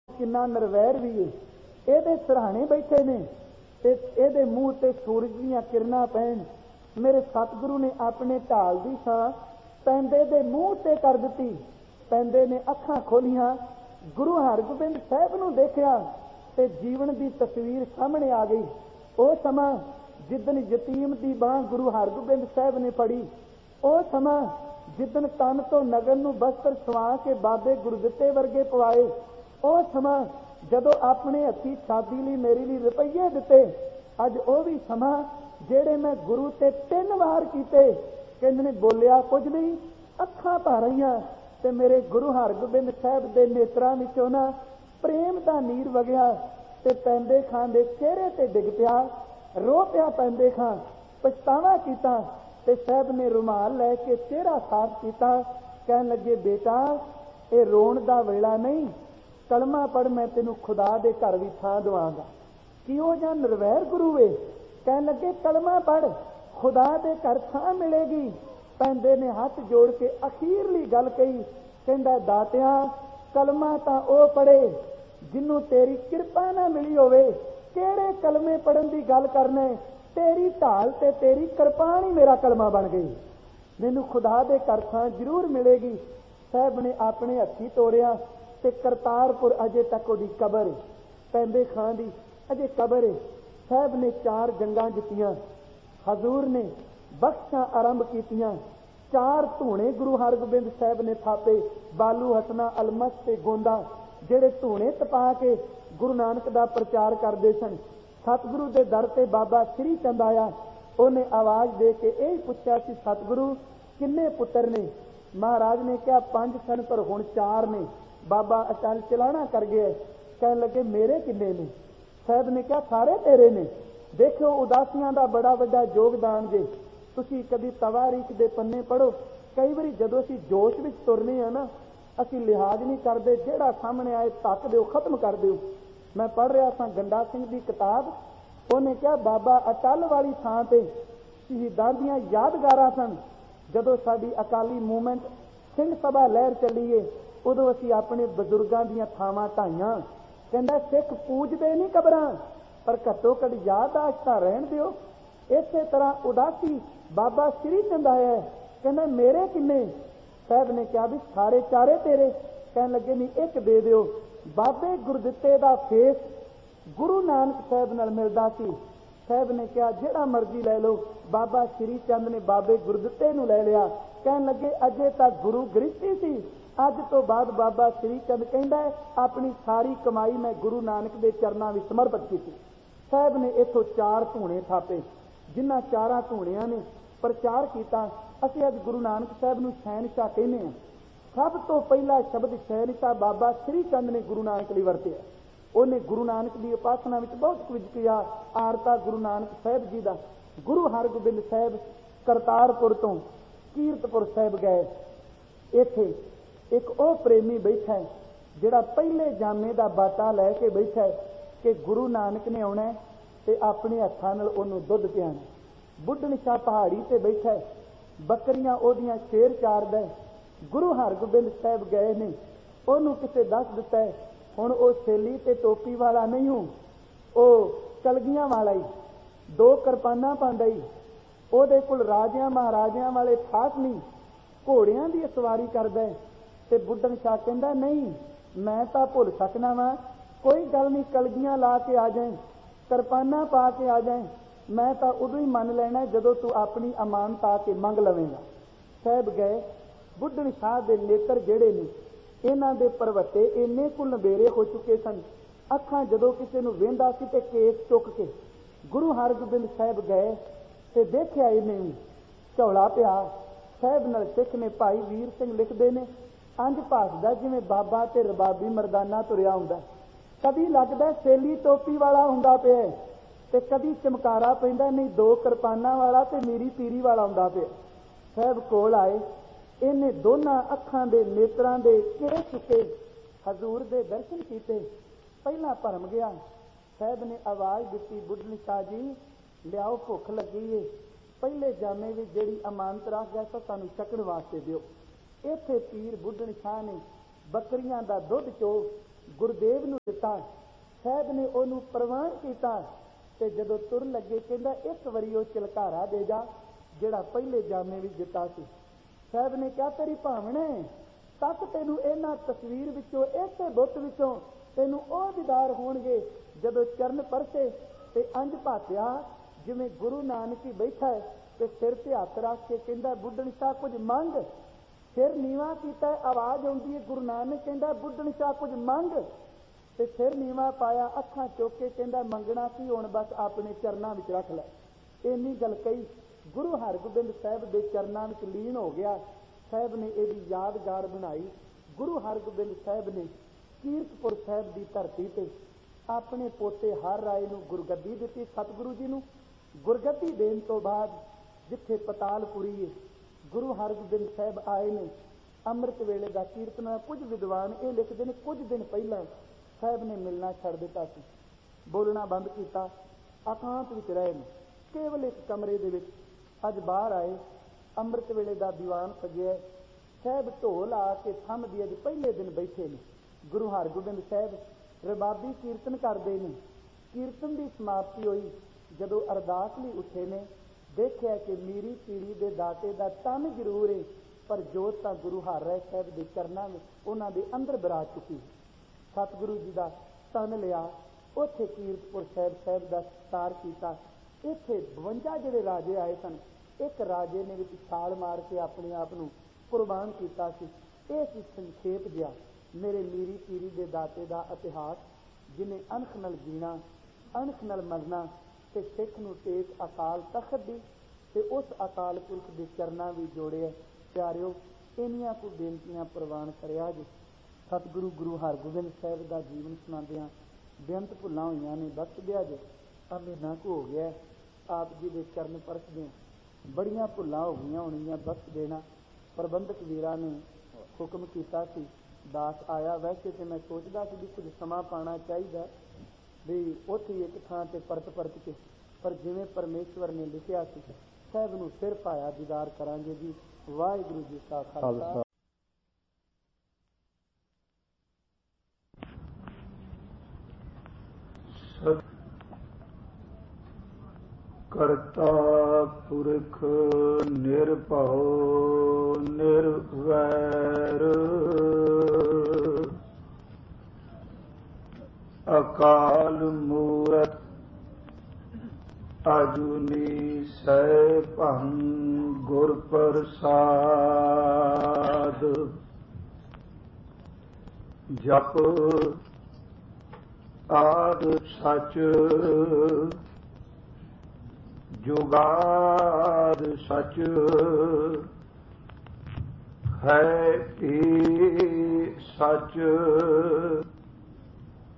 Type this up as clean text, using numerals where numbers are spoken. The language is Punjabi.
किन्ना नरवैर भी है। ਇਹਦੇ ਸਿਰਹਾਣੇ ਬੈਠੇ ਨੇ ਤੇ ਇਹਦੇ ਮੂੰਹ ਤੇ ਸੂਰਜ ਦੀਆਂ ਕਿਰਨਾਂ ਪੈਣ। ਮੇਰੇ ਸਤਿਗੁਰੂ ਨੇ ਆਪਣੇ ਢਾਲ ਦੀ ਛਾਂ ਪੈਂਦੇ ਦੇ ਮੂੰਹ ਤੇ ਕਰ ਦਿੱਤੀ। ਪੈਂਦੇ ਨੇ ਅੱਖਾਂ ਖੋਲੀਆਂ, ਗੁਰੂ ਹਰਗੋਬਿੰਦ ਸਾਹਿਬ ਨੂੰ ਦੇਖਿਆ ਤੇ ਜੀਵਨ ਦੀ ਤਸਵੀਰ ਸਾਹਮਣੇ ਆ ਗਈ। ਉਹ ਸਮਾਂ ਜਿੱਦਣ ਯਤੀਮ ਦੀ ਬਾਂਹ ਗੁਰੂ ਹਰਗੋਬਿੰਦ ਸਾਹਿਬ ਨੇ ਫੜੀ, ਉਹ ਸਮਾਂ ਜਿੱਦਣ ਤਨ ਤੋਂ ਨਗਨ ਨੂੰ ਬਸਤਰ ਸਵਾ ਕੇ ਬਾਬੇ ਗੁਰਦਿੱਤੇ ਵਰਗੇ ਪਵਾਏ, ਉਹ ਸਮਾਂ ਜਦੋਂ ਆਪਣੇ ਹੱਥੀਂ ਸ਼ਾਦੀ ਲਈ ਮੇਰੇ ਲਈ ਰੁਪਈਏ ਦਿੱਤੇ। ਅੱਜ ਉਹ ਵੀ ਸਮਾਂ ਜਿਹੜੇ ਮੈਂ ਗੁਰੂ ਤੇ 3 ਵਾਰ ਕੀਤੇ। ਕਹਿੰਦੇ ਨੇ ਬੋਲਿਆ ਕੁਝ ਨਹੀਂ, ਅੱਖਾਂ ਭਰ ਰਹੀਆਂ ਤੇ ਮੇਰੇ ਗੁਰੂ ਹਰਗੋਬਿੰਦ ਸਾਹਿਬ ਦੇ ਨੇਤਰਾਂ ਵਿੱਚੋਂ ਨਾ ਪ੍ਰੇਮ ਦਾ ਨੀਰ ਵਗਿਆ ਤੇ ਪੈਂਦੇ ਖਾਂ ਦੇ ਚਿਹਰੇ ਤੇ ਡਿੱਗ ਪਿਆ। ਰੋ ਪਿਆ ਪੈਂਦੇ ਖਾਂ, ਪਛਤਾਵਾ ਕੀਤਾ ਤੇ ਸਾਹਿਬ ਨੇ ਰੁਮਾਲ ਲੈ ਕੇ ਚਿਹਰਾ ਸਾਫ਼ ਕੀਤਾ। ਕਹਿਣ ਲੱਗੇ ਬੇਟਾ ਇਹ ਰੋਣ ਦਾ ਵੇਲਾ ਨਹੀਂ, ਕਲਮਾ ਪੜ੍ਹ, ਮੈਂ ਤੈਨੂੰ ਖੁਦਾ ਦੇ ਘਰ ਵੀ ਥਾਂ ਦਵਾਂਗਾ। ਕਿਉਂ ਜਾਂ ਨਿਰਵੈਰ ਗੁਰੂ ਵੇ। ਕਹਿਣ ਲੱਗੇ ਕਲਮਾ ਪੜ੍ਹ, ਖੁਦਾ ਦੇ ਘਰ ਥਾਂ ਮਿਲੇਗੀ। ਪੈਂਦੇ ਨੇ ਹੱਥ ਜੋੜ ਕੇ ਅਖੀਰਲੀ ਗੱਲ ਕਹੀ, ਕਹਿੰਦਾ ਦਾਤਿਆ ਕਲਮਾ ਤਾਂ ਉਹ ਪੜ੍ਹੇ ਜਿਹਨੂੰ ਤੇਰੀ ਕਿਰਪਾ ਨਾ ਮਿਲੀ ਹੋਵੇ। ਕਿਹੜੇ ਕਲਮੇ ਪੜ੍ਹਨ ਦੀ ਗੱਲ ਕਰਨੇ, ਤੇਰੀ ਢਾਲ ਤੇ ਤੇਰੀ ਕਿਰਪਾਨ ਹੀ ਮੇਰਾ ਕਲਮਾ ਬਣ ਗਈ। ਮੈਨੂੰ ਖੁਦਾ ਦੇ ਘਰ ਥਾਂ ਜ਼ਰੂਰ ਮਿਲੇਗੀ। ਸਾਹਿਬ ਨੇ ਆਪਣੇ ਹੱਥੀ ਤੋੜਿਆ ਤੇ ਕਰਤਾਰਪੁਰ ਅਜੇ ਤੱਕ ਉਹਦੀ ਕਬਰ ਹੈ, ਪੈਂਦੇ ਖਾਂ ਦੀ ਅਜੇ ਕਬਰ ਹੈ। ਸਾਹਿਬ ਨੇ 4 ਜੰਗਾਂ ਜਿੱਤੀਆਂ, ਹਜ਼ੂਰ ਨੇ ਬਖਸ਼ਾਂ ਆਰੰਭ ਕੀਤੀਆਂ। 4 ਧੂਣੇ ਗੁਰੂ ਹਰਗੋਬਿੰਦ ਸਾਹਿਬ ਨੇ ਥਾਪੇ, ਬਾਲੂ ਹਸਨਾ ਅਲਮਸ ਤੇ ਗੋਂਦਾ, ਜਿਹੜੇ ਧੂਣੇ ਤਪਾ ਕੇ ਗੁਰੂ ਨਾਨਕ ਦਾ ਪ੍ਰਚਾਰ ਕਰਦੇ ਸਨ। ਸਤਿਗੁਰੂ ਦੇ ਦਰ ਤੇ ਬਾਬਾ ਸ੍ਰੀ ਚੰਦ ਆਇਆ। ਉਹਨੇ ਆਵਾਜ਼ ਦੇ ਕੇ ਇਹ ਪੁੱਛਿਆ ਸੀ, ਸਤਿਗੁਰੂ ਕਿੰਨੇ ਪੁੱਤਰ ਨੇ? ਮਹਾਰਾਜ ਨੇ ਕਿਹਾ 5 ਸਨ, ਪਰ ਹੁਣ 4 ਨੇ। ਬਾਬਾ ਅਚਲ ਚਲਾਣਾ ਕਰ ਗਿਆ। ਕਹਿਣ ਲੱਗੇ ਮੇਰੇ ਕਿੰਨੇ ਨੇ? ਸਾਹਿਬ ਨੇ ਕਿਹਾ ਸਾਰੇ ਤੇਰੇ ਨੇ। ਦੇਖੋ ਉਦਾਸੀਆਂ ਦਾ ਬੜਾ ਵੱਡਾ ਯੋਗਦਾਨ ਜੇ। ਤੁਸੀਂ ਕਦੀ ਤਵਾਰੀਖ ਦੇ ਪੰਨੇ ਪੜ੍ਹੋ। ਕਈ ਵਾਰੀ ਜਦੋਂ ਅਸੀਂ ਜੋਸ਼ ਵਿੱਚ ਤੁਰਨੇ ਆ ਨਾ, ਅਸੀਂ ਲਿਹਾਜ਼ ਨਹੀਂ ਕਰਦੇ, ਜਿਹੜਾ ਸਾਹਮਣੇ ਆਏ ਧੱਕ ਦਿਓ, ਖਤਮ ਕਰ ਦਿਓ। ਮੈਂ ਪੜ੍ਹ ਰਿਹਾ ਸਾਂ ਗੰਡਾ ਸਿੰਘ ਦੀ ਕਿਤਾਬ। ਉਹਨੇ ਕਿਹਾ ਬਾਬਾ ਅਟਲ ਵਾਲੀ ਥਾਂ ਤੇ ਸ਼ਹੀਦਾਂ ਦੀਆਂ ਯਾਦਗਾਰਾਂ ਸਨ। ਜਦੋਂ ਸਾਡੀ ਅਕਾਲੀ ਮੂਵਮੈਂਟ ਸਿੰਘ ਸਭਾ ਲਹਿਰ ਚੱਲੀਏ, ਉਦੋਂ ਅਸੀਂ ਆਪਣੇ ਬਜ਼ੁਰਗਾਂ ਦੀਆਂ ਥਾਵਾਂ ਢਾਈਆਂ। ਕਹਿੰਦਾ ਸਿੱਖ ਪੂਜਦੇ ਨਹੀਂ ਕਬਰਾਂ, ਪਰ ਘੱਟੋ ਘੱਟ ਯਾਦਾਸ਼ਤ ਤਾਂ ਰਹਿਣ ਦਿਓ। ਇਸੇ ਤਰ੍ਹਾਂ ਉਦਾਸੀ ਬਾਬਾ ਸ੍ਰੀ ਚੰਦ ਆਇਆ, ਕਹਿੰਦਾ ਮੇਰੇ ਕਿੰਨੇ? ਸਾਹਿਬ ਨੇ ਕਿਹਾ ਵੀ ਸਾਰੇ 4 ਤੇਰੇ। ਕਹਿਣ ਲੱਗੇ ਨਹੀਂ ਇੱਕ ਦੇ ਦਿਓ। ਬਾਬੇ ਗੁਰਦਿੱਤੇ ਦਾ ਫੇਸ ਗੁਰੂ ਨਾਨਕ ਸਾਹਿਬ ਨਾਲ ਮਿਲਦਾ ਸੀ। ਸਾਹਿਬ ਨੇ ਕਿਹਾ ਜਿਹੜਾ ਮਰਜ਼ੀ ਲੈ ਲਓ। ਬਾਬਾ ਸ੍ਰੀ ਚੰਦ ਨੇ ਬਾਬੇ ਗੁਰਦਿੱਤੇ ਨੂੰ ਲੈ ਲਿਆ। ਕਹਿਣ ਲੱਗੇ ਅਜੇ ਤੱਕ ਗੁਰੂ ਗ੍ਰਸਤੀ ਸੀ, ਅੱਜ ਤੋਂ ਬਾਅਦ ਬਾਬਾ ਸ੍ਰੀ ਚੰਦ ਕਹਿੰਦਾ ਆਪਣੀ ਸਾਰੀ ਕਮਾਈ ਮੈਂ ਗੁਰੂ ਨਾਨਕ ਦੇ ਚਰਨਾਂ ਵਿੱਚ ਸਮਰਪਿਤ ਕੀਤੀ। ਸਾਹਿਬ ਨੇ ਇੱਥੋਂ 4 ਧੂਣੇ ਥਾਪੇ, ਜਿਨ੍ਹਾਂ 4 ਧੂਣਿਆਂ ਨੇ ਪ੍ਰਚਾਰ ਕੀਤਾ। ਅਸੀਂ ਅੱਜ ਗੁਰੂ ਨਾਨਕ ਸਾਹਿਬ ਨੂੰ ਸ਼ਹਿਨਸ਼ਾਹ ਕਹਿੰਦੇ ਹਾਂ। ਸਭ ਤੋਂ ਪਹਿਲਾ ਸ਼ਬਦ ਸ਼ਹਿਨਸ਼ਾਹ ਬਾਬਾ ਸ੍ਰੀ ਚੰਦ ਨੇ ਗੁਰੂ ਨਾਨਕ ਲਈ ਵਰਤਿਆ। ਉਹਨੇ ਗੁਰੂ ਨਾਨਕ ਦੀ ਉਪਾਸਨਾ ਵਿੱਚ ਬਹੁਤ ਕੁਝ ਕਿਹਾ। ਆਰਤਾ ਗੁਰੂ ਨਾਨਕ ਸਾਹਿਬ ਜੀ ਦਾ। ਗੁਰੂ ਹਰਗੋਬਿੰਦ ਸਾਹਿਬ ਕਰਤਾਰਪੁਰ ਤੋਂ ਕੀਰਤਪੁਰ ਸਾਹਿਬ ਗਏ। ਇੱਥੇ ਇੱਕ ਉਹ ਪ੍ਰੇਮੀ ਬੈਠਾ ਹੈ ਜਿਹੜਾ ਪਹਿਲੇ ਜਾਮੇ ਦਾ ਬਾਟਾ ਲੈ ਕੇ ਬੈਠਾ ਹੈ ਕਿ ਗੁਰੂ ਨਾਨਕ ਨੇ ਆਉਣਾ ਤੇ ਆਪਣੇ ਹੱਥਾਂ ਨਾਲ ਉਹਨੂੰ ਦੁੱਧ ਪਿਆਣਾ। ਬੁੱਢਣ ਸ਼ਾਹ ਪਹਾੜੀ ਤੇ ਬੈਠਾ ਹੈ, ਬੱਕਰੀਆਂ ਉਹਦੀਆਂ ਸ਼ੇਰ ਚਾਰਦਾ। ਗੁਰੂ ਹਰਗੋਬਿੰਦ ਸਾਹਿਬ ਗਏ ਨੇ, ਉਹਨੂੰ ਕਿਸੇ ਦੱਸ ਦਿੱਤਾ ਹੈ ਹੁਣ ਉਹ ਛੇਲੀ ਤੇ ਟੋਪੀ ਵਾਲਾ ਨਹੀਂ ਹੂੰ, ਉਹ ਕਲਗੀਆਂ ਵਾਲਾ ਹੀ, 2 ਕਿਰਪਾਨਾਂ ਪਾਉਂਦਾ ਹੀ। ਉਹਦੇ ਕੋਲ ਰਾਜਿਆਂ ਮਹਾਰਾਜਿਆਂ ਵਾਲੇ ਖਾਸ ਨਹੀਂ, ਘੋੜਿਆਂ ਦੀ ਸਵਾਰੀ ਕਰਦਾ ਹੈ। ਤੇ ਬੁੱਢਣ ਸ਼ਾਹ ਕਹਿੰਦਾ ਨਹੀਂ ਮੈਂ ਤਾਂ ਭੁੱਲ ਸਕਣਾ ਵਾ, ਕੋਈ ਗੱਲ ਨਹੀਂ, ਕਲਗੀਆਂ ਲਾ ਕੇ ਆ ਜਾਏ, ਕਿਰਪਾਨਾਂ ਪਾ ਕੇ ਆ ਜਾਏ, ਮੈਂ ਤਾਂ ਉਦੋਂ ਹੀ ਮੰਨ ਲੈਣਾ ਜਦੋਂ ਤੂੰ ਆਪਣੀ ਅਮਾਨਤ ਆ ਕੇ ਮੰਗ ਲਵੇਂਗਾ। ਸਾਹਿਬ ਗਏ। ਬੁੱਢਣ ਸ਼ਾਹ ਦੇ ਨੇਤਰ ਜਿਹੜੇ ਨੇ, ਇਹਨਾਂ ਦੇ ਪਰਵੱਟੇ ਇੰਨੇ ਕੁ ਨਵੇਰੇ ਹੋ ਚੁੱਕੇ ਸਨ। ਅੱਖਾਂ ਜਦੋਂ ਕਿਸੇ ਨੂੰ ਵੇਂਦਾ ਸੀ ਤੇ ਕੇਸ ਚੁੱਕ ਕੇ ਗੁਰੂ ਹਰਗੋਬਿੰਦ ਸਾਹਿਬ ਗਏ ਤੇ ਦੇਖਿਆ ਇਹਨੇ ਵੀ ਝੋਲਾ ਪਿਆ। ਸਾਹਿਬ ਨਾਲ ਸਿੱਖ ਨੇ ਭਾਈ ਵੀਰ ਸਿੰਘ ਲਿਖਦੇ ਨੇ, ਅੰਜ ਭਾਸਦਾ ਜਿਵੇਂ ਬਾਬਾ ਤੇ ਰਬਾਬੀ ਮਰਦਾਨਾ ਤੁਰਿਆ ਹੁੰਦਾ। ਕਦੀ ਲੱਗਦਾ ਸੇਲੀ ਟੋਪੀ ਵਾਲਾ ਹੁੰਦਾ ਪਿਆ ਤੇ ਕਦੀ ਚਮਕਾਰਾ ਪੈਂਦਾ, ਨਹੀਂ 2 ਕਿਰਪਾਨਾਂ ਵਾਲਾ ਤੇ ਮੀਰੀ ਪੀਰੀ ਵਾਲਾ ਹੁੰਦਾ ਪਿਆ। ਸਾਹਿਬ ਕੋਲ ਆਏ, ਇਹਨੇ ਦੋਨਾਂ ਅੱਖਾਂ ਦੇ ਨੇਤਰਾਂ ਦੇ ਕਿਰੇ ਚੁੱਕੇ, ਹਜ਼ੂਰ ਦੇ ਦਰਸ਼ਨ ਕੀਤੇ। ਪਹਿਲਾਂ ਭਰਮ ਗਿਆ। ਸਾਹਿਬ ਨੇ ਆਵਾਜ਼ ਦਿੱਤੀ, ਬੁੱਢਣ ਸ਼ਾਹ ਜੀ ਲਿਆਓ, ਭੁੱਖ ਲੱਗੀ ਏ। ਪਹਿਲੇ ਜਾਮੇ ਵਿੱਚ ਜਿਹੜੀ ਅਮਾਨਤ ਰੱਖ ਗਿਆ ਤਾਂ ਤੁਹਾਨੂੰ ਛਕਣ ਵਾਸਤੇ ਦਿਓ। ਇੱਥੇ ਪੀਰ ਬੁੱਢਣ ਸ਼ਾਹ ਨੇ ਬੱਕਰੀਆਂ ਦਾ ਦੁੱਧ ਚੋ ਗੁਰਦੇਵ ਨੂੰ ਦਿੱਤਾ। ਸਾਹਿਬ ਨੇ ਉਹਨੂੰ ਪ੍ਰਵਾਨ ਕੀਤਾ ਤੇ ਜਦੋਂ ਤੁਰ ਲੱਗੇ ਕਹਿੰਦਾ ਇੱਕ ਵਾਰੀ ਉਹ ਚਲਕਾਰਾ ਦੇ ਜਾ ਜਿਹੜਾ ਪਹਿਲੇ ਜਾਮੇ ਵਿੱਚ ਦਿੱਤਾ ਸੀ। ਸਾਹਿਬ ਨੇ ਕਿਹਾ ਤੇਰੀ ਭਾਵਣੇ ਤੱਕ ਤੈਨੂੰ ਇਹਨਾਂ ਤਸਵੀਰ ਵਿੱਚੋਂ ਇਸੇ ਬੁੱਤ ਵਿੱਚੋਂ ਤੈਨੂੰ ਉਹ ਦੀਦਾਰ ਹੋਣਗੇ ਜਦੋਂ ਚਰਨ ਪਰਸੇ ਤੇ ਅੰਜ ਭਾਤਿਆ ਜਿਵੇਂ ਗੁਰੂ ਨਾਨਕ ਹੀ ਬੈਠਾ ਹੈ ਤੇ ਸਿਰ ਤੇ ਹੱਥ ਰੱਖ ਕੇ ਕਹਿੰਦਾ ਬੁੱਢਣ ਸ਼ਾਹ ਕੁਝ ਮੰਗ। ਸਿਰ ਨੀਵਾਂ ਕੀਤਾ, ਆਵਾਜ਼ ਆਉਂਦੀ ਹੈ ਗੁਰੂ ਨਾਨਕ ਕਹਿੰਦਾ ਬੁੱਢਣ ਸ਼ਾਹ ਕੁਝ ਮੰਗ ਤੇ ਸਿਰ ਨੀਵਾਂ ਪਾਇਆ, ਅੱਖਾਂ ਚੁੱਕ ਕੇ ਕਹਿੰਦਾ ਮੰਗਣਾ ਸੀ ਹੁਣ ਬਸ ਆਪਣੇ ਚਰਨਾਂ ਵਿੱਚ ਰੱਖ ਲੈ। ਇੰਨੀ ਗੱਲ ਕਹੀ ਗੁਰੂ ਹਰਗੋਬਿੰਦ ਸਾਹਿਬ ਦੇ ਚਰਨਾਂ ਵਿੱਚ ਲੀਨ ਹੋ ਗਿਆ। ਸਾਹਿਬ ਨੇ ਇਹਦੀ ਯਾਦਗਾਰ ਬਣਾਈ। ਗੁਰੂ ਹਰਗੋਬਿੰਦ ਸਾਹਿਬ ਨੇ ਕੀਰਤਪੁਰ ਸਾਹਿਬ ਦੀ ਧਰਤੀ ਤੇ ਆਪਣੇ ਪੋਤੇ ਹਰ ਰਾਏ ਨੂੰ ਗੁਰਗੱਦੀ ਦਿੱਤੀ। ਸਤਿਗੁਰੂ ਜੀ ਨੂੰ ਗੁਰਗੱਦੀ ਦੇਣ ਤੋਂ ਬਾਅਦ ਜਿੱਥੇ ਪਤਾਲਪੁਰੀ ਹੈ ਗੁਰੂ ਹਰਗੋਬਿੰਦ ਸਾਹਿਬ ਆਏ ਨੇ। ਅੰਮ੍ਰਿਤ ਵੇਲੇ ਦਾ ਕੀਰਤਨ ਕੁਝ ਵਿਦਵਾਨ ਇਹ ਲਿਖਦੇ ਨੇ ਕੁਝ ਦਿਨ ਪਹਿਲਾਂ ਸਾਹਿਬ ਨੇ ਮਿਲਣਾ ਛੱਡ ਦਿੱਤਾ ਸੀ, ਬੋਲਣਾ ਬੰਦ ਕੀਤਾ, ਇਕਾਂਤ ਵਿੱਚ ਰਹੇ ਨੇ ਕੇਵਲ ਇੱਕ ਕਮਰੇ ਦੇ ਵਿੱਚ। ਅੱਜ ਬਾਹਰ ਆਏ, ਅੰਮ੍ਰਿਤ ਵੇਲੇ ਦਾ ਦੀਵਾਨ ਸਜਿਆ, ਸਾਹਿਬ ਢੋਲ ਆ ਕੇ ਥੰਮਦੀ ਅੱਜ ਪਹਿਲੇ ਦਿਨ ਬੈਠੇ ਨੇ। ਗੁਰੂ ਹਰਗੋਬਿੰਦ ਸਾਹਿਬ ਰਬਾਬੀ ਕੀਰਤਨ ਕਰਦੇ ਨੇ। ਕੀਰਤਨ ਦੀ ਸਮਾਪਤੀ ਹੋਈ, ਜਦੋਂ ਅਰਦਾਸ ਲਈ ਉੱਠੇ ਨੇ ਦੇਖਿਆ ਕਿ ਮੀਰੀ ਪੀਰੀ ਦੇ ਦਾਤੇ ਦਾ ਤਨ ਜ਼ਰੂਰ ਹੈ ਪਰ ਜੋਤ ਤਾਂ ਗੁਰੂ ਹਰ ਰਾਏ ਸਾਹਿਬ ਦੇ ਚਰਨਾਂ ਵਿੱਚ ਉਹਨਾਂ ਦੇ ਅੰਦਰ ਬਰਾ ਚੁੱਕੀ। ਸਤਿਗੁਰੂ ਜੀ ਦਾ ਤਨ ਲਿਆ, ਉੱਥੇ ਕੀਰਤਪੁਰ ਸਾਹਿਬ ਦਾ ਸਤਿਕਾਰ ਕੀਤਾ। ਇੱਥੇ 52 ਜਿਹੜੇ ਰਾਜੇ ਆਏ ਸਨ, ਇੱਕ ਰਾਜੇ ਨੇ ਵਿੱਚ ਛਾਲ ਮਾਰ ਕੇ ਆਪਣੇ ਆਪ ਨੂੰ ਕੁਰਬਾਨ ਕੀਤਾ ਸੀ। ਇਹ ਸੀ ਸੰਖੇਪ ਜਿਹਾ ਮੇਰੇ ਮੀਰੀ ਪੀਰੀ ਦੇ ਦਾਤੇ ਦਾ ਇਤਿਹਾਸ, ਜਿਹਨੇ ਅਣਖ ਨਾਲ ਜੀਣਾ, ਅਣਖ ਨਾਲ ਮਰਨਾ ਤੇ ਸਿੱਖ ਨੂੰ ਟੇਕ ਅਕਾਲ ਤਖਤ ਦੀ ਤੇ ਉਸ ਅਕਾਲ ਪੁਰਖ ਦੇ ਚਰਨਾਂ ਵੀ ਜੋੜਿਆ। ਪਿਆਰਿਓ, ਇੰਨੀਆਂ ਕੁ ਬੇਨਤੀਆਂ ਪ੍ਰਵਾਨ ਕਰਿਆ ਜੀ। ਸਤਿਗੁਰੂ ਗੁਰੂ ਹਰਗੋਬਿੰਦ ਸਾਹਿਬ ਦਾ ਜੀਵਨ ਸੁਣਾਉਂਦਿਆਂ ਬੇਅੰਤ ਭੁੱਲਾਂ ਹੋਈਆਂ ਨੇ, ਬਖਸ਼ ਦਿਆ ਜੇ। ਆ ਮਹੀਨਾ ਕੁ ਹੋ ਗਿਆ ਆਪ ਜੀ ਦੇ ਚਰਨ ਪਰਸਦਿਆਂ, ਬੜੀਆਂ ਭੁੱਲਾਂ ਹੋ ਗਈਆਂ ਹੋਣੀਆਂ, ਬਖਸ਼ ਦੇਣਾ। ਪ੍ਰਬੰਧਕ ਵੀਰਾਂ ਨੇ ਹੁਕਮ ਕੀਤਾ ਸੀ, ਦਾਸ ਆਇਆ। ਵੈਸੇ ਤੇ ਮੈਂ ਸੋਚਦਾ ਸੀ ਵੀ ਕੁਝ ਸਮਾਂ ਪਾਉਣਾ ਚਾਹੀਦਾ ਵੀ ਉੱਥੇ ਇੱਕ ਥਾਂ ਤੇ ਪਰਤ ਕੇ, ਪਰ ਜਿਵੇਂ ਪਰਮੇਸ਼ਵਰ ਨੇ ਲਿਖਿਆ ਸੀ ਸਾਹਿਬ ਨੂੰ ਸਿਰ ਪਾਇਆ ਦੀਦਾਰ ਕਰਾਂਗੇ ਜੀ। ਵਾਹਿਗੁਰੂ ਜੀ ਕਾ ਖਾਲਸਾ। ਕਰਤਾ ਪੁਰਖ ਨਿਰਭਉ ਨਿਰਵੈਰ ਅਕਾਲ ਮੂਰਤ ਅਜੂਨੀ ਸੈਭੰ ਗੁਰ ਪ੍ਰਸਾਦ। ਜਪ ਆਦਿ ਸਚ ਜੁਗਾਦ ਸਚ ਹੈ ਈ ਸਚ